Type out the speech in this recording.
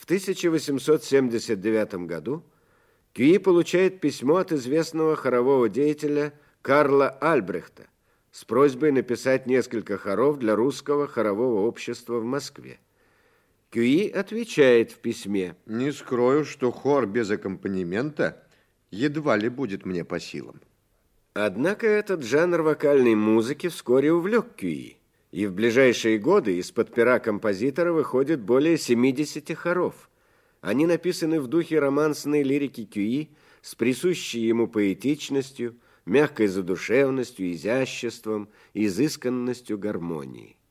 В 1879 году Кюи получает письмо от известного хорового деятеля Карла Альбрехта с просьбой написать несколько хоров для русского хорового общества в Москве. Кюи отвечает в письме: «Не скрою, что хор без аккомпанемента едва ли будет мне по силам». Однако этот жанр вокальной музыки вскоре увлек Кюи, и в ближайшие годы из-под пера композитора выходит более 70 хоров. Они написаны в духе романсной лирики Кюи с присущей ему поэтичностью, мягкой задушевностью, изяществом, изысканностью гармонии.